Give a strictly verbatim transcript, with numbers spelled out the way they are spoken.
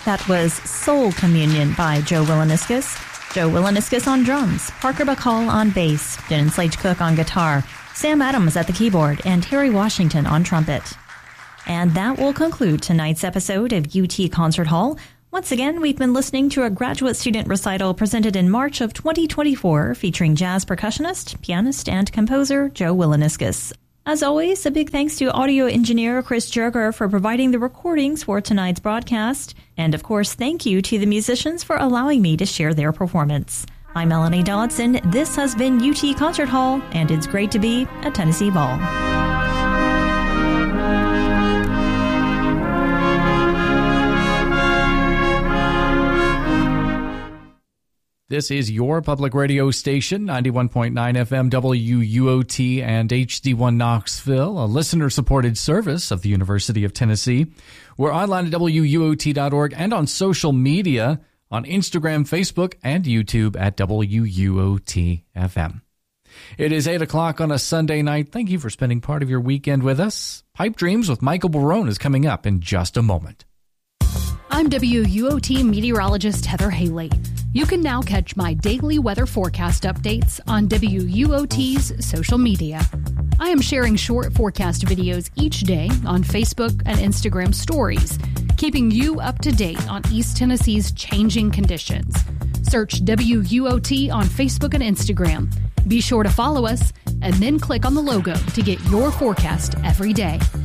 That was Soul Communion by Joe Willaniscus. Joe Willaniscus on drums, Parker Bacall on bass, Denon Slage Cook on guitar, Sam Adams at the keyboard, and Terry Washington on trumpet. And that will conclude tonight's episode of U T Concert Hall. Once again, we've been listening to a graduate student recital presented in March of twenty twenty-four featuring jazz percussionist, pianist, and composer Joe Willaniscus. As always, a big thanks to audio engineer Chris Jerger for providing the recordings for tonight's broadcast. And of course, thank you to the musicians for allowing me to share their performance. I'm Melanie Dodson. This has been U T Concert Hall, and it's great to be at Tennessee Ball. This is your public radio station, ninety-one point nine F M W U O T and H D one Knoxville, a listener-supported service of the University of Tennessee. We're online at W U O T dot org and on social media on Instagram, Facebook, and YouTube at W U O T F M. It is eight o'clock on a Sunday night. Thank you for spending part of your weekend with us. Pipe Dreams with Michael Barone is coming up in just a moment. I'm W U O T meteorologist Heather Haley. You can now catch my daily weather forecast updates on W U O T's social media. I am sharing short forecast videos each day on Facebook and Instagram stories, keeping you up to date on East Tennessee's changing conditions. Search W U O T on Facebook and Instagram. Be sure to follow us and then click on the logo to get your forecast every day.